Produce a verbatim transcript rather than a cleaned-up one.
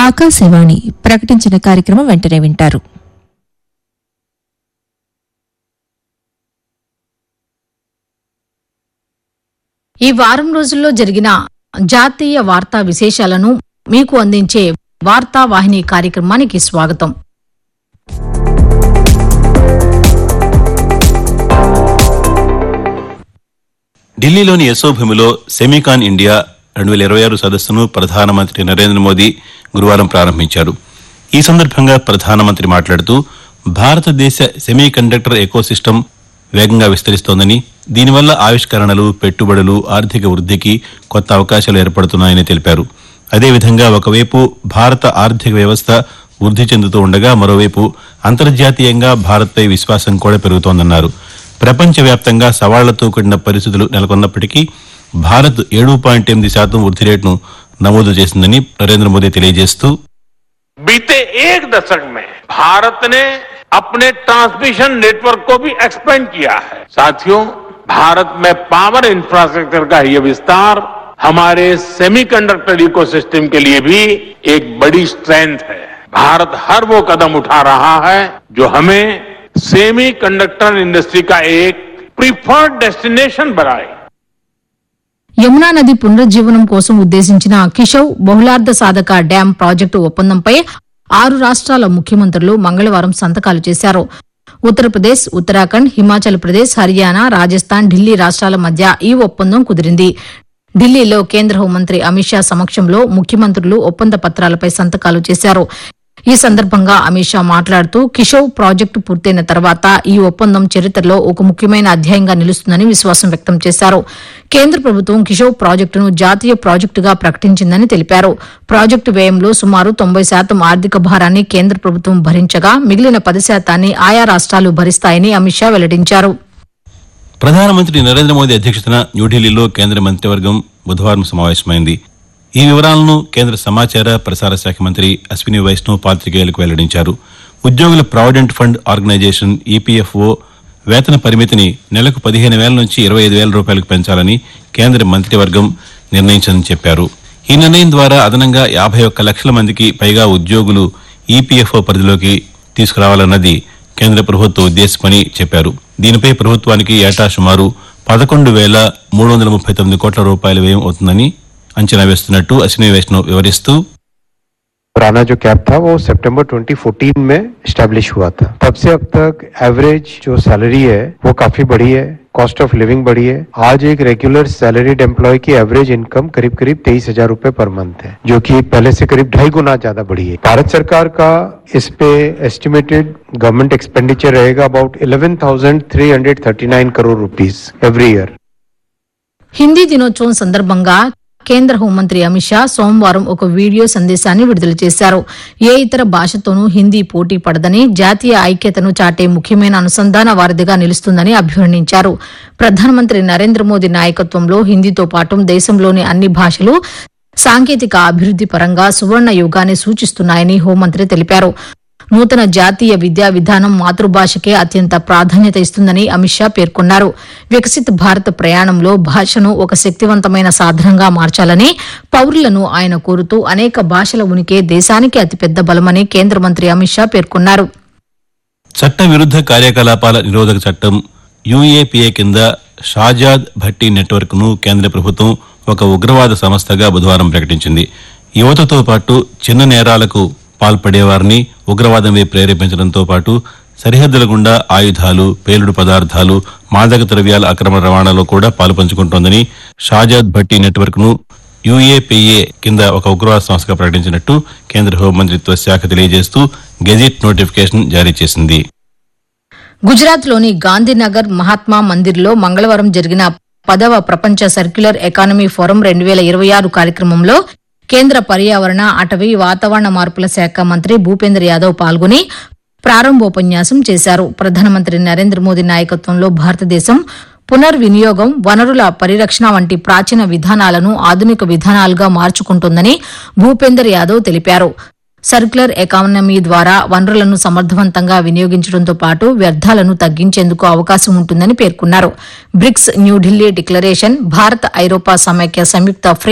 ఆకాశవాణి ప్రకటించిన కార్యక్రమం వెంటనే వింటారు. ఈ వారం రోజుల్లో జరిగిన జాతీయ వార్తా విశేషాలను మీకు అందించే వార్తా వాహిని కార్యక్రమానికి స్వాగతం. ఢిల్లీలోని యశోభూమిలో సెమీకాన్ ఇండియా రెండు వేల ఇరవై ఆరు సదస్సును ప్రధానమంత్రి నరేంద్ర మోదీ గురువారం ప్రారంభించారు. ఈ సందర్భంగా ప్రధానమంత్రి మాట్లాడుతూ భారతదేశ సెమీ కండక్టర్ ఎకోసిస్టమ్ వేగంగా విస్తరిస్తోందని, దీనివల్ల ఆవిష్కరణలు, పెట్టుబడులు, ఆర్థిక వృద్ధికి కొత్త అవకాశాలు ఏర్పడుతున్నాయని తెలిపారు. అదేవిధంగా ఒకవైపు భారత ఆర్థిక వ్యవస్థ వృద్ధి చెందుతూ ఉండగా మరోవైపు అంతర్జాతీయంగా భారత్పై విశ్వాసం కూడా పెరుగుతోందన్నారు. ప్రపంచవ్యాప్తంగా సవాళ్లతో కూడిన పరిస్థితులు నెలకొన్నప్పటికీ భారత్ ఏడు పాయింట్ ఎనిమిది శాతం వృద్ధి రేటును నమోదు చేసిందని నరేంద్ర మోదీ తెలియజేస్తూ बीते एक दशक में भारत ने अपने ट्रांसमिशन नेटवर्क को भी एक्सपेंड किया है. साथियों, भारत में पावर इंफ्रास्ट्रक्चर का यह विस्तार हमारे सेमीकंडक्टर इकोसिस्टम के लिए भी एक बड़ी स्ट्रेंथ है. भारत हर वो कदम उठा रहा है जो हमें सेमीकंडक्टर इंडस्ट्री का एक प्रिफर्ड डेस्टिनेशन बनाए. యమునా నది పునరుజ్జీవనం కోసం ఉద్దేశించిన కిషవ్ బహుళార్ధ సాధక డ్యాం ప్రాజెక్టు ఒప్పందంపై ఆరు రాష్ట్రాల ముఖ్యమంత్రులు మంగళవారం సంతకాలు చేశారు. ఉత్తరప్రదేశ్, ఉత్తరాఖండ్, హిమాచల్ ప్రదేశ్, హర్యానా, రాజస్థాన్, ఢిల్లీ రాష్ట్రాల మధ్య ఈ ఒప్పందం కుదిరింది. ఢిల్లీలో కేంద్ర హోంమంత్రి అమిత్ షా సమక్షంలో ముఖ్యమంత్రులు ఒప్పంద పత్రాలపై సంతకాలు చేశారు. ఈ సందర్భంగా అమిత్ షా మాట్లాడుతూ కిషవ్ ప్రాజెక్టు పూర్తయిన తర్వాత ఈ ఒప్పందం చరిత్రలో ఒక ముఖ్యమైన అధ్యాయంగా నిలుస్తుందని విశ్వాసం వ్యక్తం చేశారు. కేంద్ర ప్రభుత్వం కిషవ్ ప్రాజెక్టును జాతీయ ప్రాజెక్టుగా ప్రకటించిందని తెలిపారు. ప్రాజెక్టు వ్యయంలో సుమారు తొంభై శాతం ఆర్థిక భారాన్ని కేంద్ర ప్రభుత్వం భరించగా మిగిలిన పది శాతాన్ని ఆయా రాష్ట్రాలు భరిస్తాయని అమిత్ షా వెల్లడించారు. ప్రధానమంత్రి నరేంద్ర మోదీ అధ్యక్షతన న్యూఢిల్లీలో కేంద్ర మంత్రివర్గం బుధవారం సమావేశమైంది. ఈ వివరాలను కేంద్ర సమాచార ప్రసార శాఖ మంత్రి అశ్విని వైష్ణవ్ పాత్రికేయులకు వెల్లడించారు. ఉద్యోగుల ప్రావిడెంట్ ఫండ్ ఆర్గనైజేషన్ ఈపీఎఫ్ఓ వేతన పరిమితిని నెలకు పదిహేను వేల నుంచి ఇరవై ఐదు వేల రూపాయలకు పెంచాలని కేంద్ర మంత్రివర్గం నిర్ణయించిందని చెప్పారు. ఈ నిర్ణయం ద్వారా అదనంగా యాభై ఒక్క లక్షల మందికి పైగా ఉద్యోగులు ఈపీఎఫ్ఓ పరిధిలోకి తీసుకురావాలన్నది కేంద్ర ప్రభుత్వ ఉద్దేశమని చెప్పారు. దీనిపై ప్రభుత్వానికి ఏటా సుమారు పదకొండు వేల మూడు వందల ముప్పై తొమ్మిది కోట్ల రూపాయల వ్యయం అవుతుందని అంచనా వేస్తున్నట్టు అశ్విని వైష్ణవ్ వివరిస్తూ पुराना जो कैप था वो सितंबर दो हज़ार चौदह में एस्टेब्लिश हुआ था. तब से अब तक एवरेज जो सैलरी है वो काफी बढ़ी है, कॉस्ट ऑफ लिविंग बढ़ी है. आज एक रेगुलर सैलरीड एम्प्लॉय की एवरेज इनकम करीब करीब तेईस हजार रूपए पर मंथ है, जो कि पहले से करीब ढाई गुना ज्यादा बढ़ी है. भारत सरकार का इस पे एस्टिमेटेड गवर्नमेंट एक्सपेंडिचर रहेगा about eleven thousand three hundred thirty nine crore rupees every year. Hindi దినోత్సవం సందర్భంగా కేంద్ర హోంమంత్రి అమిత్ షా సోమవారం ఒక వీడియో సందేశాన్ని విడుదల చేశారు. ఏ ఇతర భాషతోనూ హిందీ పోటీ పడదని, జాతీయ ఐక్యతను చాటే ముఖ్యమైన అనుసంధాన వారధిగా నిలుస్తుందని అభివర్ణించారు. ప్రధానమంత్రి నరేంద్ర మోదీ నాయకత్వంలో హిందీతో పాటు దేశంలోని అన్ని భాషలు సాంకేతిక అభివృద్ది పరంగా సువర్ణ యుగాన్ని సూచిస్తున్నాయని హోంమంత్రి తెలిపారు. నూతన జాతీయ విద్యా విధానం మాతృభాషకే అత్యంత ప్రాధాన్యత ఇస్తుందని అమిత్ షా పేర్కొన్నారు. వికసిత్ భారత్ ప్రయాణంలో భాషను ఒక శక్తివంతమైన సాధనంగా మార్చాలని పౌరులను ఆయన కోరుతూ అనేక భాషల ఉనికి దేశానికి అతిపెద్ద బలమని కేంద్ర మంత్రి అమిత్ షా పేర్కొన్నారు. చట్ట విరుద్ధ కార్యకలాపాల నిరోధక చట్టం యూఏపీఏ కింద షాజాద్ భట్టి నెట్వర్క్ ను కేంద్ర ప్రభుత్వం ఒక ఉగ్రవాద సంస్థగా బుధవారం ప్రకటించింది. యువతతో పాటు చిన్న నేరాలకు పాల్పడేవారిని ఉగ్రవాదం వైపు ప్రేరేపించడంతో పాటు సరిహద్దుల గుండా ఆయుధాలు, పేలుడు పదార్థాలు, మాదక ద్రవ్యాల అక్రమ రవాణాలో కూడా పాలుపంచుకుంటోందని షాజాద్ భట్టి నెట్వర్క్ ను యూఏపీఏ కింద ఒక ఉగ్రవాద సంస్థగా ప్రకటించినట్టు కేంద్ర హోంమంత్రిత్వ శాఖ తెలియజేస్తూ గెజిట్ నోటిఫికేషన్ జారీ చేసింది. గుజరాత్లోని గాంధీనగర్ మహాత్మా మందిర్లో మంగళవారం జరిగిన పదవ ప్రపంచ సర్క్యులర్ ఎకానమీ ఫోరం రెండు వేల ఇరవై ఆరు కార్యక్రమంలో కేంద్ర పర్యావరణ, అటవీ, వాతావరణ మార్పుల శాఖ మంత్రి భూపేంద్ర యాదవ్ పాల్గొని ప్రారంభోపన్యాసం చేశారు. ప్రధానమంత్రి నరేంద్ర మోదీ నాయకత్వంలో భారతదేశం పునర్వినియోగం, వనరుల పరిరక్షణ వంటి ప్రాచీన విధానాలను ఆధునిక విధానాలుగా మార్చుకుంటోందని భూపేందర్ యాదవ్ తెలిపారు. సర్క్యులర్ ఎకానమీ ద్వారా వనరులను సమర్థవంతంగా వినియోగించడంతో పాటు వ్యర్థాలను తగ్గించేందుకు అవకాశం ఉంటుందని పేర్కొన్నారు. బ్రిక్స్ న్యూఢిల్లీ డిక్లరేషన్, భారత్ ఐరోపా సమైక్య సంయుక్త ఫ్రీ